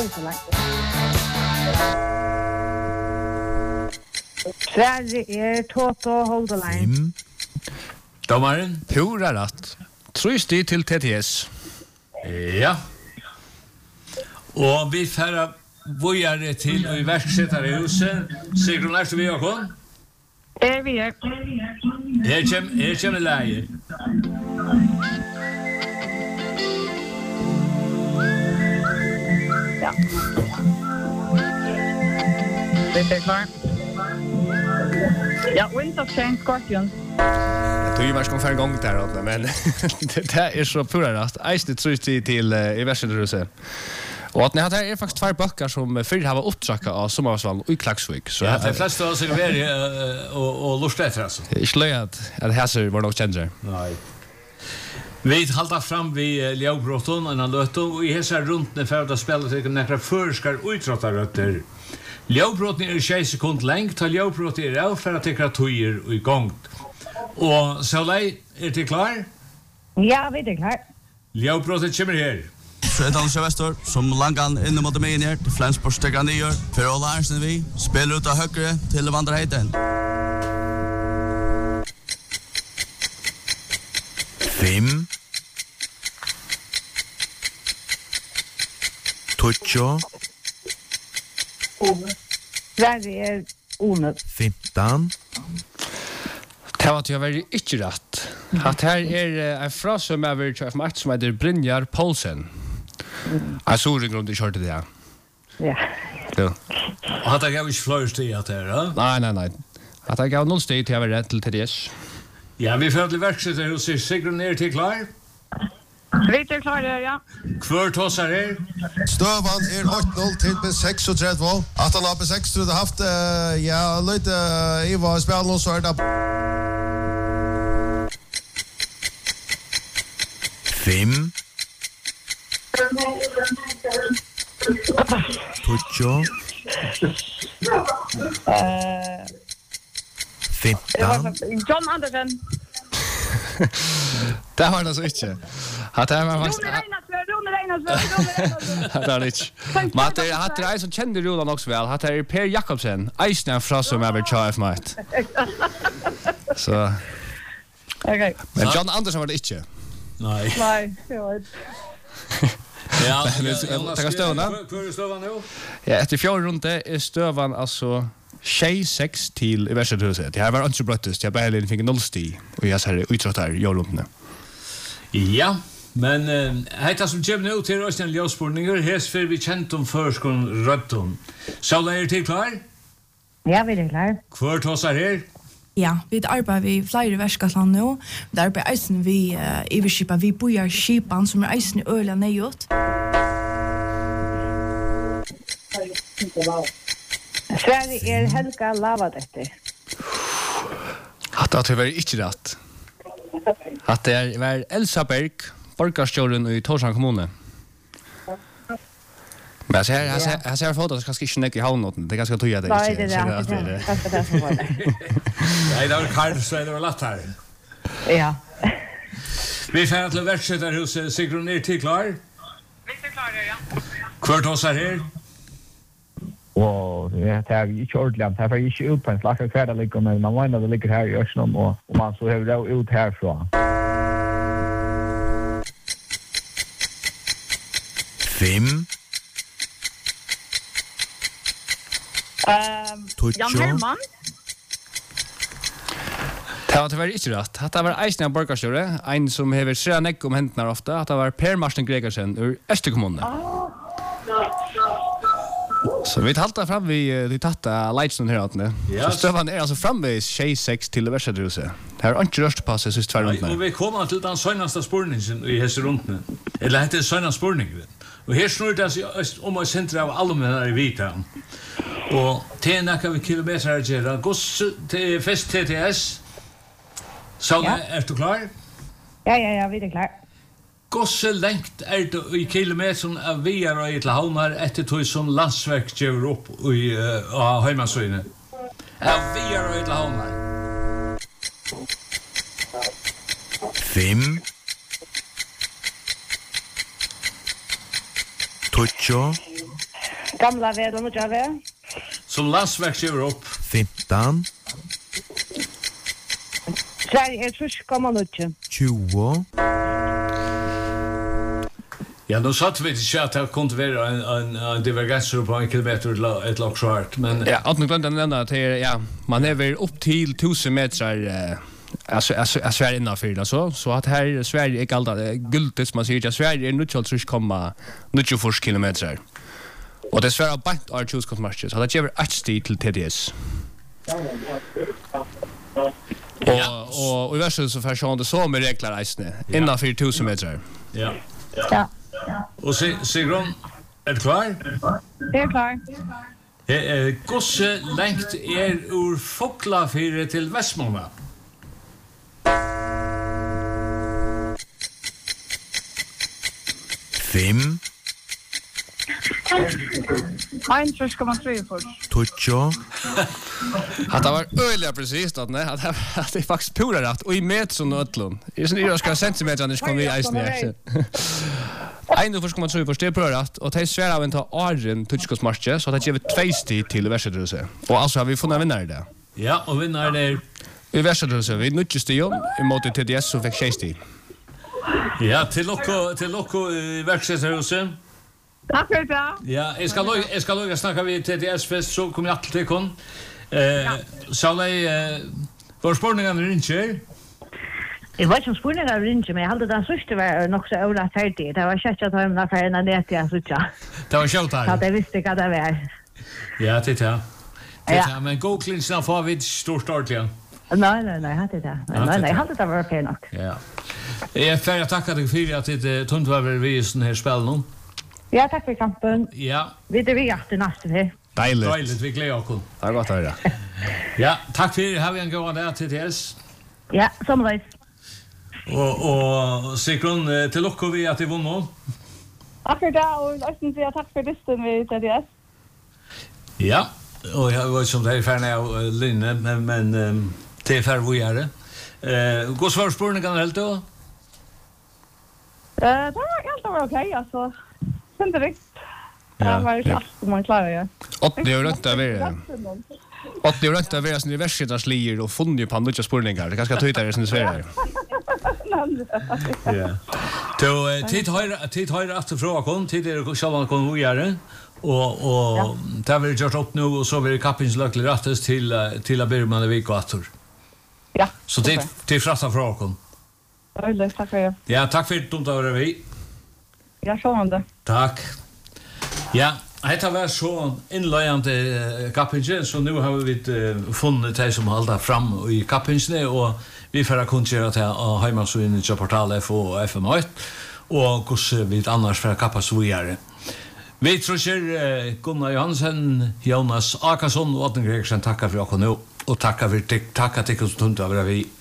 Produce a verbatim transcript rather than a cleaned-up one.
Sverige er Toto Holdeline. Dommeren? Pura rätt. Trösti till T T S. Ja. Og vi færa vojare til og iverksettare i huset. Sigrun, er vi også? Er vi er. Her kjem, her kjem leie. Ja. Det er klar. Ja, Winds of Change Scorpions. Jag tror ju man ska få en gång där, men det är så pura rätt. Eisne trösti till i Västerhuset. Och att ni har här är faktiskt två böcker som förr har uppträckat av Sommarsvall och Klaxvik. Så ja, det flesta av oss är väl och och lustigt alltså. Jag slöjar att det här ser var nog changer. Nej. Vi halta fram vi Leobroton och en löto och i hela runt när för att spela sig några förskar utrottarötter. Leobroton är tjugo sekund längt, ta Leobroton är av för att tekra tojer och igång. Och så lei är det klar? Ja, vi är klar. Leobroton kommer här. Så är det alltså Västor som langan in mot mig ner till Flensborg stegar ner för alla Arsenal vi spelar ut av högre till Vandrarheden. Fem. Tuccio. Sverige är Ono. Femton. Det var till jag väldigt inte rätt. Att här är en fras som är väldigt F M ett som heter Brynjar Poulsen. Jag såg en grund i körde det. Ja. Ja. Och hade jag inte flöjst i att det är, Nej, nej, nej. Att jag gav noll steg till jag var rätt till T D S. Ja, vi får till verksamhet och ser Sigrun ner till klar. Vi är klar där, ja. Kvör tossar er. Støvan er åtte noll til B trettiosex. Att han har B sex har haft ja, lite i vad spel så är det. Fem. Tuccio. Eh, Femton. John Andersen. Det var det så inte. Att det var faktiskt Rune Reinhardt, Rune Reinhardt, Rune Reinhardt. det är inte. Men det har det är så kände Roland också väl. Att det är Per Jakobsen, Eisner från som över Charles Might. Så. Okej. Men John Andersen var det inte. Nej. Nej, det var det. Ja, ta kan stövna. Kvör är stövan nu? Ja, efter fjärde runde är stövan alltså tjugo sex till i Västerhuset. Det här var inte brottest. Jag bara fick noll sti och jag sa utrottar jordrumpne. Ja, men uh, hetta som kommer nu till oss en ljusspårningar, här för vi känt om förskon rötton. Så är det klar? Ja, vi är klar. Kvör tossar här? Ja, vi arbetar vi flere verskatland nu. Vi arbetar eisen vi uh, iverskipa, vi bojar skipan som er eisen i øyla nejot. Sverige er Helga Lavadetter. Att det var inte rätt. Att det var Elsa Berg, borgarstjåren i Torshavn kommune. Men jag ser, jag ser, jag ser fotot att kanske inte näck i havnoten. Det är ganska tydligt att det Nej, inte det är det. Det är ganska det som var det. Nej, det var Karl, så det var lätt här. Ja. Vi får till verksättarhuset, Sigrun är till klar? Vi är klar, ja. Kvör tossar här? Och det är inte ordentligt. Det är inte ut på en slags kväll ligger, men man menar det ligger här i Örsnum och, och man så har det ut härifrån. Fem. Um, Jan Herman. Det var tyvärr inte rätt. Det var Eisner borgarstjåre, en som hever srea nekk om hentene ofta. Det var Per Marsten Gregersen ur Österkommunen. Så vi taltar fram vi de tatta lightsen här åtne. Så stövan är alltså framvis tjugo sex till Västerhuset. Det har inte röst på sig sist två runder. Och vi kommer till den senaste spårningen i hela runden. Eller heter det senaste spårningen. Och här snurrar det sig om att centra av alla människor i vita. Och till näka vi kilometer att göra. Goss till fest T T S. Så är du klar? Ja, ja, ja, vi är klar. Gosse lengt er det i kilometern av viar og til havnar etter tog som landsverk gjør opp i uh, heimasøyne. Av viar og til havnar. Fem. Tuccio. Gamla ved og nødja ved. Som landsverk skriver opp. femton. Sverige er trus komma nødja. tjugo. Ja, nu satt vi til at det kunne være en, en, en divergenser på en kilometer et lag svart, men... Ja, at nu glemte jeg nevne at her, ja, man er vel opp til tusen meter eh, alltså alltså är Sverige innanför det så så att här Sverige är alltid guldet som man säger att Sverige är nutchalt så komma nittiofyra kilometer. Och det Sverige bant är choose kostmarsch så det ger ett stil till T D S. Och och och i värsta så för sjön det så med regler isne innanför tusen meter. Ja. Ja. Och se Sigrun är klar? Det är klar. Eh gosse längt er ur Foklafire till Västmåna. Fem. En trus komma tre för. Tucho. Att det var öliga precis att nej att att det faktiskt pura rätt och i meter och ödlon. I sån jag ska centimeter annars kommer vi isen här. En då ska man tro på det pura rätt och det svär av en ta Arjen Tutskos match så att det ger två stig till Västerdruse. Och alltså har vi funnit vinnare där. Ja, och vinnare där i Västerdruse vi nutje stion emot T D S så fick sextio. Ja, till Lokko till Lokko i verksamhetshuset. Tack för det. Ja, jag ska lugga jag ska lugga snacka vi T D S fest så kommer jag alltid till kon. Eh, så nej eh för spårningen ringer. Jag vet inte spårningen ringer men jag hade den sista var nog så öra färdigt. Det var schysst att ha en affär när det jag så tjå. Det var självt här. Så det visste jag det var. Ja, det ja. Det men go clean snart får vi stort start igen. Nej, nej, nej, hade det. Nej, nej, hade det var okej nog. Ja. Jag får tacka dig för att det tunt var vi i sån här spel nu. Ja, tack för kampen. Ja. Vi det vi efter nästa här. Deiligt. Deiligt, vi gleder oss. Det er godt å høre. Ja, takk for det. Har vi en god dag til T D S. Ja, samtidig. Og, og Sigrun, til dere vi at de vunner. Takk for det, og Øystein sier takk for listen ved T D S. Ja, og jeg vet ikke om det er ferdig av Linne, men, men um, det er ferdig hvor jeg er det. Uh, Gå svar spørsmålene helt da? Uh, det var helt over okej, alltså. Sen direkt. Ja, Det var ju allt som man klarar ju. åttio år runt över. åttio år runt över sån universitetslier och funnit ju på andra spårningar. Det kanske tydligare det som Sverige. Ja. Så tid har tid har efter fråga kom tid är det själva kom vi göra och och där vill jag upp nu och så vill kappins löklig rättas till till Birman och Vikator. Ja. Så tid till frasta fråga kom. Väldigt tack för det. Ja, tack för att du tar över vi. Jag såg det. Tack. Ja, det var så inlöjande kappingen, så nu har vi uh, funnit det som håller fram i kappingen, och vi får kunna till uh, hemma så in i portal F O och F M ett, och hur vi annars får kappa så vidare. Vi tror uh, Gunnar Johansen, Jonas Akarsson och Adden Gregersen tackar för att nu, och tackar för tackar till oss tunt över vi.